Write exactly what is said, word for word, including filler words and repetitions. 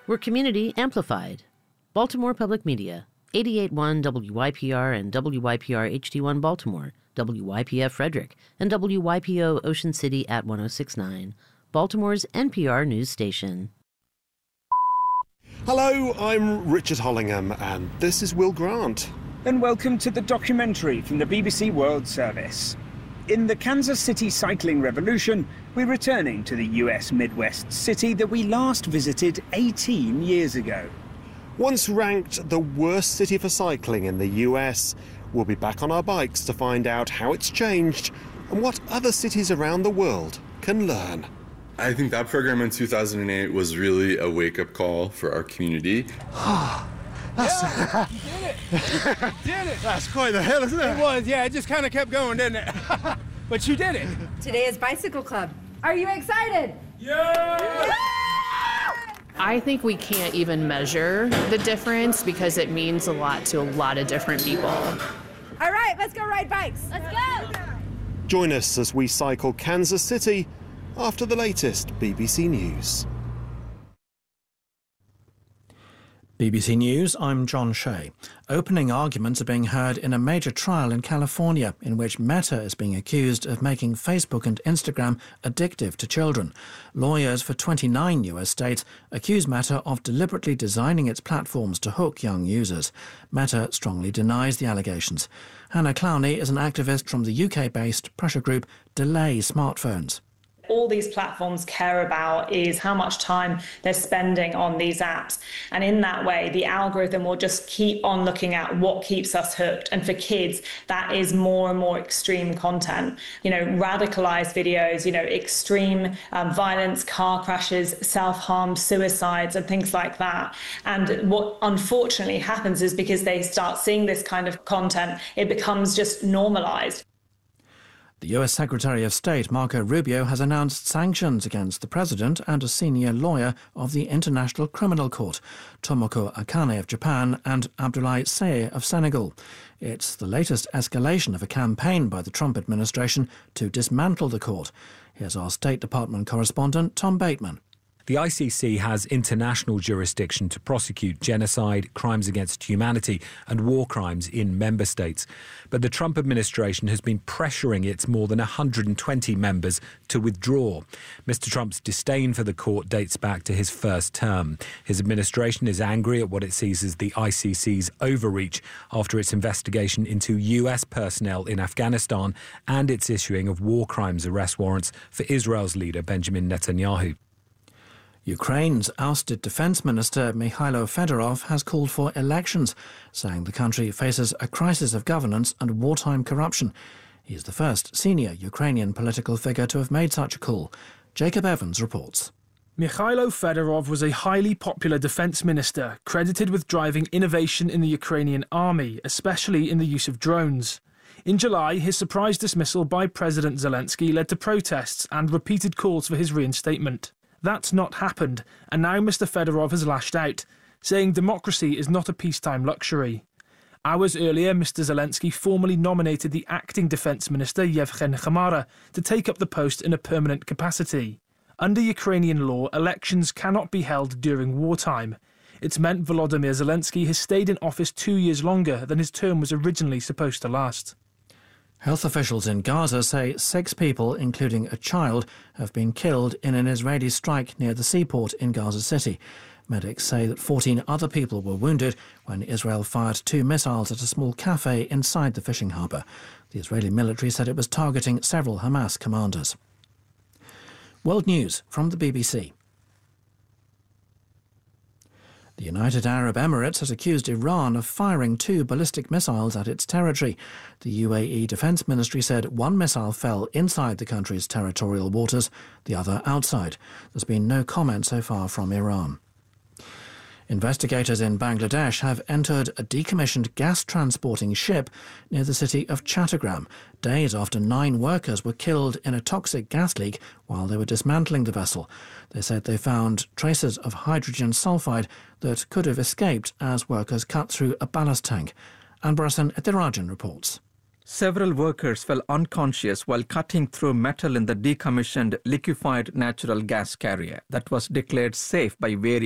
We're community amplified. Baltimore Public Media, eighty-eight point one W Y P R and W Y P R H D one Baltimore, W Y P F Frederick, and W Y P O Ocean City at one oh six point nine, Baltimore's N P R news station. Hello, I'm Richard Hollingham, and this is Will Grant. And welcome to the documentary from the B B C World Service. In the Kansas City cycling revolution, we're returning to the U S Midwest city that we last visited eighteen years ago. Once ranked the worst city for cycling in the U S, we'll be back on our bikes to find out how it's changed and what other cities around the world can learn. I think that program in two thousand eight was really a wake-up call for our community. That's, yeah, you did it. You did it. That's quite the hill, isn't it? It was, yeah. It just kind of kept going, didn't it? But you did it. Today is Bicycle Club. Are you excited? Yeah! Yeah! I think we can't even measure the difference because it means a lot to a lot of different people. All right, let's go ride bikes. Let's go. Join us as we cycle Kansas City after the latest B B C News. B B C News, I'm John Shea. Opening arguments are being heard in a major trial in California in which Meta is being accused of making Facebook and Instagram addictive to children. Lawyers for twenty-nine U S states accuse Meta of deliberately designing its platforms to hook young users. Meta strongly denies the allegations. Hannah Clowney is an activist from the U K-based pressure group Delay Smartphones. All these platforms care about is how much time they're spending on these apps. And in that way, the algorithm will just keep on looking at what keeps us hooked. And for kids, that is more and more extreme content. You know, radicalized videos, you know, extreme um, violence, car crashes, self-harm, suicides, and things like that. And what unfortunately happens is because they start seeing this kind of content, it becomes just normalized. The U S Secretary of State, Marco Rubio, has announced sanctions against the president and a senior lawyer of the International Criminal Court, Tomoko Akane of Japan and Abdoulaye Seye of Senegal. It's the latest escalation of a campaign by the Trump administration to dismantle the court. Here's our State Department correspondent, Tom Bateman. The I C C has international jurisdiction to prosecute genocide, crimes against humanity and war crimes in member states. But the Trump administration has been pressuring its more than one hundred twenty members to withdraw. Mister Trump's disdain for the court dates back to his first term. His administration is angry at what it sees as the I C C's overreach after its investigation into U S personnel in Afghanistan and its issuing of war crimes arrest warrants for Israel's leader Benjamin Netanyahu. Ukraine's ousted Defence Minister Mikhailo Fedorov has called for elections, saying the country faces a crisis of governance and wartime corruption. He is the first senior Ukrainian political figure to have made such a call. Jacob Evans reports. Mikhailo Fedorov was a highly popular defence minister, credited with driving innovation in the Ukrainian army, especially in the use of drones. In July, his surprise dismissal by President Zelensky led to protests and repeated calls for his reinstatement. That's not happened, and now Mister Fedorov has lashed out, saying democracy is not a peacetime luxury. Hours earlier, Mister Zelensky formally nominated the acting defence minister Yevhen Khamara to take up the post in a permanent capacity. Under Ukrainian law, elections cannot be held during wartime. It's meant Volodymyr Zelensky has stayed in office two years longer than his term was originally supposed to last. Health officials in Gaza say six people, including a child, have been killed in an Israeli strike near the seaport in Gaza City. Medics say that fourteen other people were wounded when Israel fired two missiles at a small cafe inside the fishing harbour. The Israeli military said it was targeting several Hamas commanders. World News from the B B C. The United Arab Emirates has accused Iran of firing two ballistic missiles at its territory. The U A E Defence Ministry said one missile fell inside the country's territorial waters, the other outside. There's been no comment so far from Iran. Investigators in Bangladesh have entered a decommissioned gas transporting ship near the city of Chattogram, days after nine workers were killed in a toxic gas leak while they were dismantling the vessel. They said they found traces of hydrogen sulfide that could have escaped as workers cut through a ballast tank. Anbarasan Ethirajan reports. Several workers fell unconscious while cutting through metal in the decommissioned liquefied natural gas carrier that was declared safe by various